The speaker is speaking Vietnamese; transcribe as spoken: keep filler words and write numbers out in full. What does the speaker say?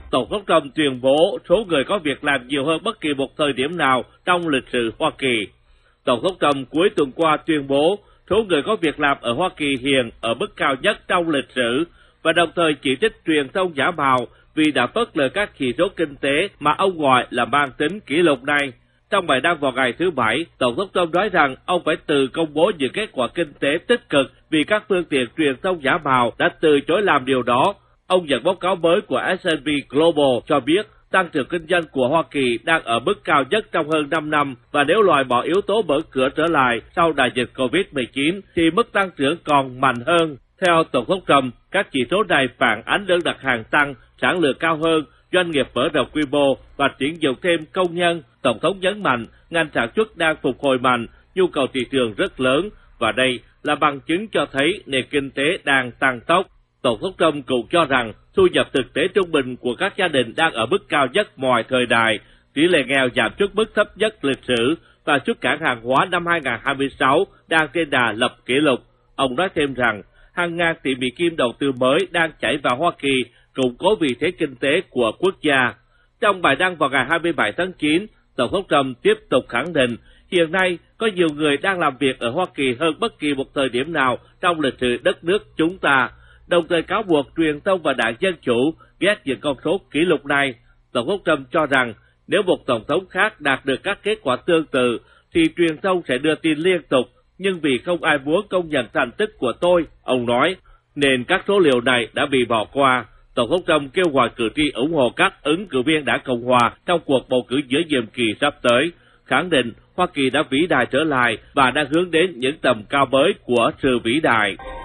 Tổng thống Trump tuyên bố số người có việc làm nhiều hơn bất kỳ một thời điểm nào trong lịch sử Hoa Kỳ. Tổng thống Trump cuối tuần qua tuyên bố số người có việc làm ở Hoa Kỳ hiện ở mức cao nhất trong lịch sử và đồng thời chỉ trích truyền thông giả mạo vì đã phớt lờ các chỉ số kinh tế mà ông gọi là mang tính kỷ lục này. Trong bài đăng vào ngày thứ Bảy, Tổng thống Trump nói rằng ông phải từ công bố những kết quả kinh tế tích cực vì các phương tiện truyền thông giả mạo đã từ chối làm điều đó. Ông dẫn báo cáo mới của ét and pê Global cho biết tăng trưởng kinh doanh của Hoa Kỳ đang ở mức cao nhất trong hơn năm năm và nếu loại bỏ yếu tố mở cửa trở lại sau đại dịch covid mười chín thì mức tăng trưởng còn mạnh hơn. Theo Tổng thống Trump, các chỉ số này phản ánh đơn đặt hàng tăng, sản lượng cao hơn, doanh nghiệp mở rộng quy mô và tuyển dụng thêm công nhân. Tổng thống nhấn mạnh ngành sản xuất đang phục hồi mạnh, nhu cầu thị trường rất lớn và đây là bằng chứng cho thấy nền kinh tế đang tăng tốc. Tổng thống Trump cũng cho rằng thu nhập thực tế trung bình của các gia đình đang ở mức cao nhất mọi thời đại, tỷ lệ nghèo giảm trước mức thấp nhất lịch sử và xuất cảng hàng hóa năm hai không hai sáu đang trên đà lập kỷ lục. Ông nói thêm rằng hàng ngàn tỷ Mỹ Kim đầu tư mới đang chảy vào Hoa Kỳ, củng cố vị thế kinh tế của quốc gia. Trong bài đăng vào ngày hai mươi bảy tháng chín, Tổng thống Trump tiếp tục khẳng định hiện nay có nhiều người đang làm việc ở Hoa Kỳ hơn bất kỳ một thời điểm nào trong lịch sử đất nước chúng ta, đồng thời cáo buộc truyền thông và đảng Dân Chủ ghét những con số kỷ lục này. Tổng thống Trump cho rằng nếu một tổng thống khác đạt được các kết quả tương tự thì truyền thông sẽ đưa tin liên tục, nhưng vì không ai muốn công nhận thành tích của tôi, ông nói, nên các số liệu này đã bị bỏ qua. Tổng thống Trump kêu gọi cử tri ủng hộ các ứng cử viên đảng Cộng hòa trong cuộc bầu cử giữa nhiệm kỳ sắp tới, khẳng định Hoa Kỳ đã vĩ đại trở lại và đang hướng đến những tầm cao mới của sự vĩ đại.